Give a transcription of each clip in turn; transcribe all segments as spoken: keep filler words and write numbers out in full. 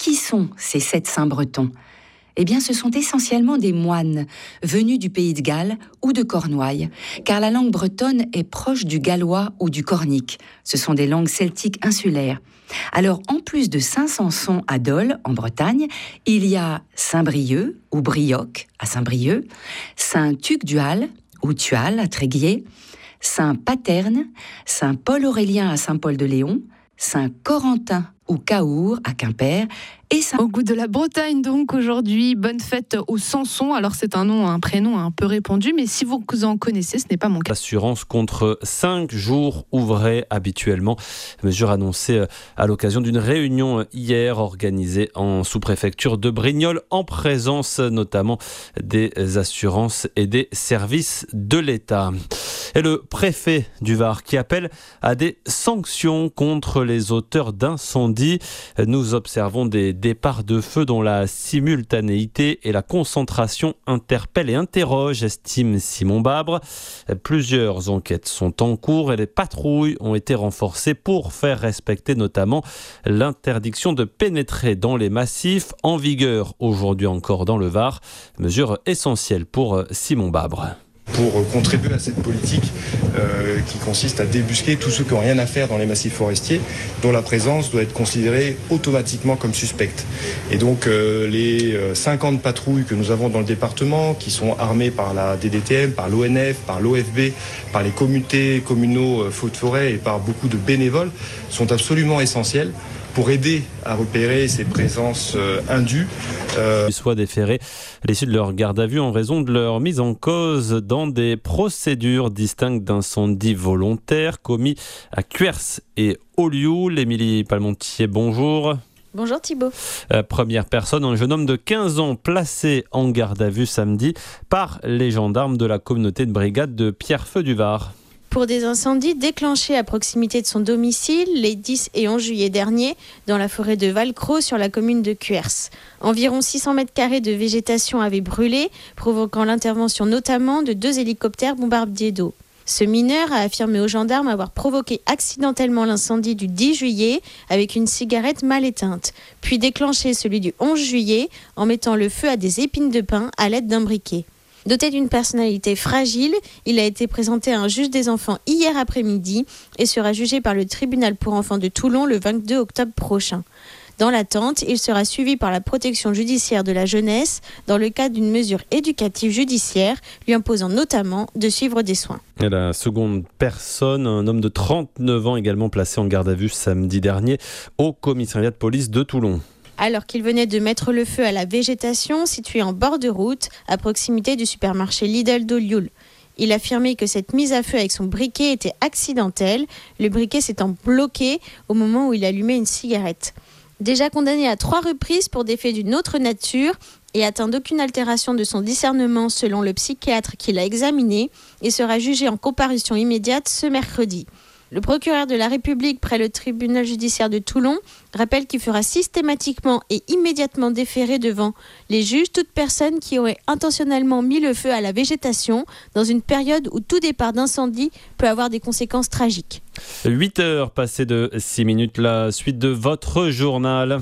qui sont ces sept saints bretons ? Eh bien, ce sont essentiellement des moines venus du pays de Galles ou de Cornouailles, car la langue bretonne est proche du gallois ou du cornique. Ce sont des langues celtiques insulaires. Alors, en plus de Saint-Samson à Dole, en Bretagne, il y a Saint-Brieuc ou Brioc à Saint-Brieuc, Saint-Tuc-du-Hal ou Tual à Tréguier, Saint-Paterne, Saint-Paul-Aurélien à Saint-Paul-de-Léon, Saint-Corentin ou Caour à Quimper et Saint... Au goût de la Bretagne donc aujourd'hui, bonne fête aux Samson. Alors c'est un nom, un prénom un peu répandu, mais si vous en connaissez, ce n'est pas mon cas. L'assurance contre cinq jours ouvrés habituellement, mesure annoncée à l'occasion d'une réunion hier organisée en sous-préfecture de Brignoles en présence notamment des assurances et des services de l'État. Et le préfet du Var qui appelle à des sanctions contre les auteurs d'incendies. Nous observons des départs de feu dont la simultanéité et la concentration interpellent et interrogent, estime Simon Babre. Plusieurs enquêtes sont en cours et les patrouilles ont été renforcées pour faire respecter notamment l'interdiction de pénétrer dans les massifs en vigueur aujourd'hui encore dans le Var. Mesure essentielle pour Simon Babre. Pour contribuer à cette politique euh, qui consiste à débusquer tous ceux qui n'ont rien à faire dans les massifs forestiers, dont la présence doit être considérée automatiquement comme suspecte. Et donc euh, les cinquante patrouilles que nous avons dans le département, qui sont armées par la D D T M, par l'O N F, par l'O F B, par les comités communaux euh, feux de forêt et par beaucoup de bénévoles, sont absolument essentielles pour aider à repérer ces présences euh, indues. Euh... Ils soient déférés à l'issue de leur garde à vue en raison de leur mise en cause dans des procédures distinctes d'incendies volontaires commis à Cuers et Ollioules. Émilie Palmontier, bonjour. Bonjour Thibaut. Euh, première personne, un jeune homme de quinze ans placé en garde à vue samedi par les gendarmes de la communauté de brigade de Pierrefeu du Var. Pour des incendies déclenchés à proximité de son domicile les dix et onze juillet dernier dans la forêt de Valcros sur la commune de Cuers. Environ six cents mètres carrés de végétation avaient brûlé, provoquant l'intervention notamment de deux hélicoptères bombardiers d'eau. Ce mineur a affirmé aux gendarmes avoir provoqué accidentellement l'incendie du dix juillet avec une cigarette mal éteinte, puis déclenché celui du onze juillet en mettant le feu à des épines de pin à l'aide d'un briquet. Doté d'une personnalité fragile, il a été présenté à un juge des enfants hier après-midi et sera jugé par le tribunal pour enfants de Toulon le vingt-deux octobre prochain. Dans l'attente, il sera suivi par la protection judiciaire de la jeunesse dans le cadre d'une mesure éducative judiciaire lui imposant notamment de suivre des soins. Et la seconde personne, un homme de trente-neuf ans également placé en garde à vue samedi dernier au commissariat de police de Toulon. Alors qu'il venait de mettre le feu à la végétation située en bord de route, à proximité du supermarché Lidl d'Ollioules. Il affirmait que cette mise à feu avec son briquet était accidentelle, le briquet s'étant bloqué au moment où il allumait une cigarette. Déjà condamné à trois reprises pour des faits d'une autre nature et atteint d'aucune altération de son discernement selon le psychiatre qui l'a examiné, il sera jugé en comparution immédiate ce mercredi. Le procureur de la République près le tribunal judiciaire de Toulon rappelle qu'il fera systématiquement et immédiatement déférer devant les juges toute personne qui aurait intentionnellement mis le feu à la végétation dans une période où tout départ d'incendie peut avoir des conséquences tragiques. huit heures passées de six minutes, la suite de votre journal.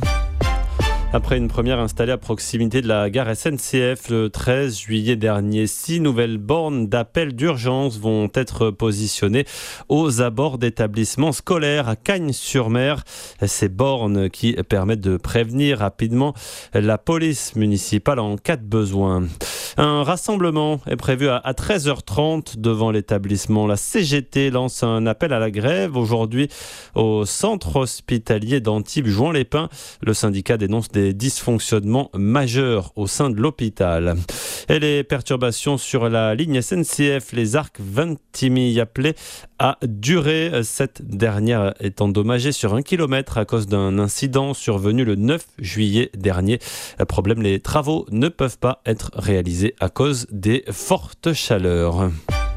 Après une première installée à proximité de la gare S N C F le treize juillet dernier, six nouvelles bornes d'appel d'urgence vont être positionnées aux abords d'établissements scolaires à Cagnes-sur-Mer. Ces bornes qui permettent de prévenir rapidement la police municipale en cas de besoin. Un rassemblement est prévu à treize heures trente devant l'établissement. La C G T lance un appel à la grève aujourd'hui au centre hospitalier d'Antibes-Juan-les-Pins. Le syndicat dénonce des dysfonctionnements majeurs au sein de l'hôpital. Et les perturbations sur la ligne S N C F, les Arcs Vintimille-Appelé a duré. Cette dernière est endommagée sur un kilomètre à cause d'un incident survenu le neuf juillet dernier. Problème, les travaux ne peuvent pas être réalisés à cause des fortes chaleurs.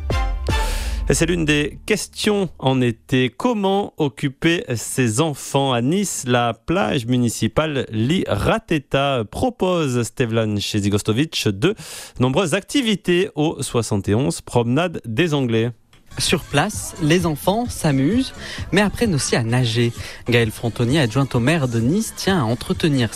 Et c'est l'une des questions en été. Comment occuper ses enfants à Nice? La plage municipale Li-Rateta propose, Stevlan Chezigostovic, de nombreuses activités au soixante et onze Promenade des Anglais. Sur place, les enfants s'amusent, mais apprennent aussi à nager. Gaëlle Frontonier, adjointe au maire de Nice, tient à entretenir